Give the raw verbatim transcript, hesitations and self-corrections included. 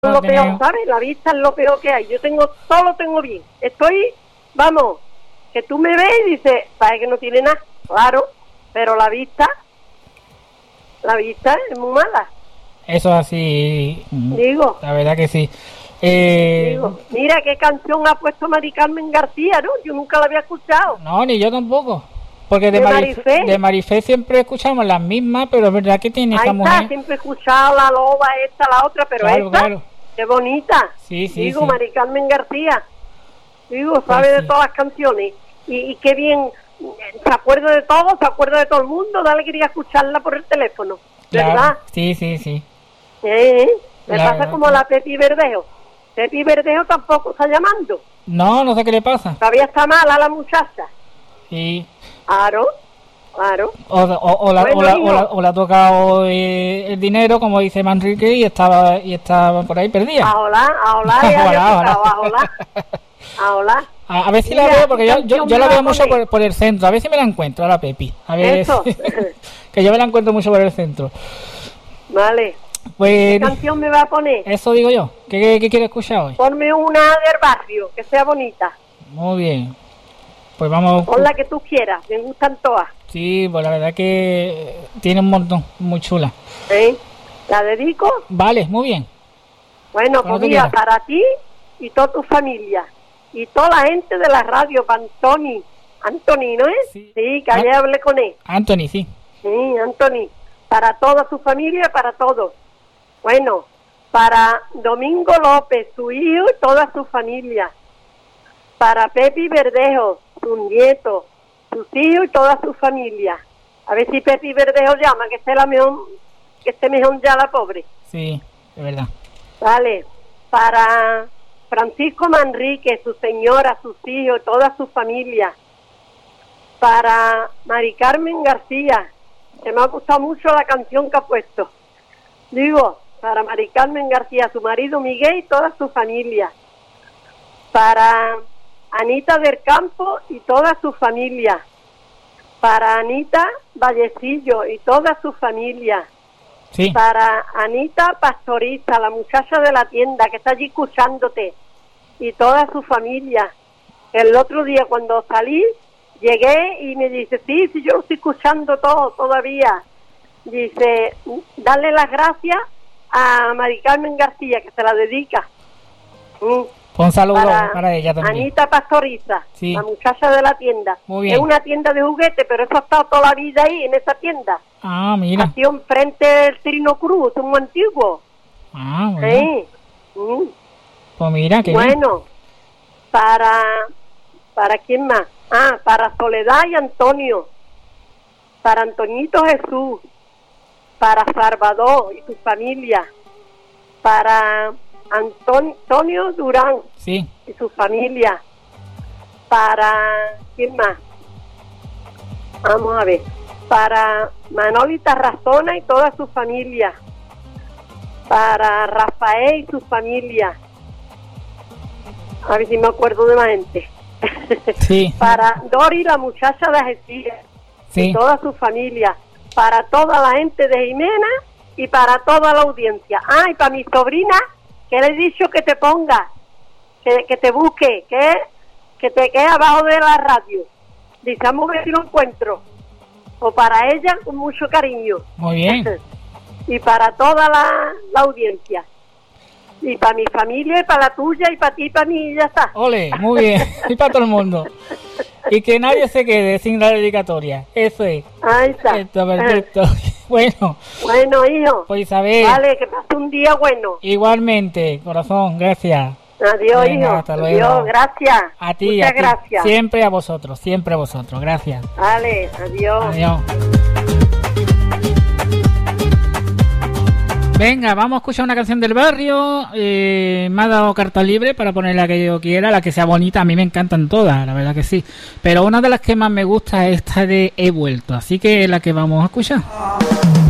lo peor, ¿sabes? La vista es lo peor que hay. Yo tengo, todo lo tengo bien. Estoy, vamos, que tú me ves y dices, sabes que no tiene nada, claro, pero la vista, la vista es muy mala. Eso es así. Digo. La verdad que sí. Eh... Digo, mira qué canción ha puesto Mari Carmen García, ¿no? Yo nunca la había escuchado. No, ni yo tampoco. Porque de, de Marifé, Marifé. de Marifé siempre escuchamos las mismas, pero es verdad que tiene Ahí esta está, mujer. siempre he escuchado la loba, esta, la otra, pero Claro, esta, claro. qué bonita. Sí, sí, Digo, sí. Mari Carmen García. Digo, sabe Pues de sí. todas las canciones. Y, y qué bien, se acuerda de todo, se acuerda de todo el mundo. Dale, quería escucharla por el teléfono. ¿Verdad? Claro. Sí, sí, sí. Eh, me Claro. pasa como la Pepi Verdejo. Pepi Verdejo tampoco está llamando. No, no sé qué le pasa. Todavía está mala la muchacha. Sí. Claro, claro. O, o, o, la, Bueno, o, la, hijo. o, la, o la ha tocado eh, el dinero, como dice Manrique, y estaba y estaba por ahí perdida. Ahola, ahola, ya Ahola, le ha ahola. tocado, ahola. Ahola. A, a ver si Mira, la veo, porque yo, ¿qué yo, canción yo me la va veo a mucho poner? por, por el centro. A ver si me la encuentro a la Pepi. A ver, Eso. que yo me la encuentro mucho por el centro. Vale. Pues ¿Qué canción me va a poner? eso digo yo. ¿Qué, qué, qué quiere escuchar hoy? Ponme una del barrio, que sea bonita. Muy bien. Pues vamos. Pon la que tú quieras, me gustan todas. Sí, pues la verdad que tiene un montón, muy chula. ¿Eh? ¿La dedico? Vale, muy bien. Bueno, Cuando pues tú mira, quieras. para ti y toda tu familia. Y toda la gente de la radio, para Antoni. Antoni, ¿no es? Sí. Sí, que ayer Ah. hablé con él. Anthony, sí. Sí, Antoni. Para toda tu familia, para todos. Bueno, para Domingo López, su hijo y toda su familia. Para Pepi Verdejo, su nieto, sus hijos y toda su familia. A ver si Pepi Verdejo llama, que esté la mejor, que esté mejor ya la pobre. Sí, es verdad. Vale. Para Francisco Manrique, su señora, sus hijos y toda su familia. Para Mari Carmen García, que me ha gustado mucho la canción que ha puesto. Digo, para Mari Carmen García, su marido Miguel y toda su familia. Para Anita del Campo y toda su familia. Para Anita Vallecillo y toda su familia. Sí, Para Anita Pastoriza, la muchacha de la tienda que está allí escuchándote, y toda su familia. El otro día cuando salí, llegué y me dice, sí, sí, yo lo estoy escuchando todo todavía. Dice, dale las gracias a Mari Carmen García, que se la dedica. Mm. pues un saludo para, Para ella también. Anita Pastoriza, Sí. la muchacha de la tienda. Muy bien. Es una tienda de juguetes, pero eso ha estado toda la vida ahí, en esa tienda. Ah, mira. Nació enfrente del Trino Cruz, un antiguo. Ah, muy bien. Sí. Mm. Pues mira, qué bien. Bueno, para, ¿para quién más? Ah, para Soledad y Antonio, para Antoñito Jesús, para Salvador y su familia, para Anton- Antonio Durán Sí, y su familia, para ¿quién más? Vamos a ver, para Manolita Razona y toda su familia, para Rafael y su familia, a ver si me acuerdo de más gente. sí, Para Dori, la muchacha de Algeciras, sí. y toda su familia, para toda la gente de Jimena y para toda la audiencia. Ah, y para mi sobrina, que le he dicho que te ponga, que, que te busque, que, que te quede abajo de la radio. Dice, vamos a ver si lo encuentro. O para ella, con mucho cariño. Muy bien. Y para toda la, la audiencia. Y para mi familia, y para la tuya, y para ti, y para mí, y ya está. Ole, muy bien. Y para todo el mundo. Y que nadie se quede sin la dedicatoria. Eso es. Ahí está. Perfecto, perfecto. Bueno, Bueno, hijo. pues Isabel, Vale, que pase un día bueno. igualmente, corazón, gracias. Adiós, Venga, hijo. hasta luego. Adiós, gracias. A ti, Muchas a ti. gracias. Siempre a vosotros, siempre a vosotros. Gracias. Vale, adiós. Adiós. Venga, vamos a escuchar una canción del barrio. Eh, me ha dado carta libre para poner la que yo quiera, la que sea bonita. A mí me encantan todas, la verdad que sí. Pero una de las que más me gusta es esta de He vuelto. Así que es la que vamos a escuchar.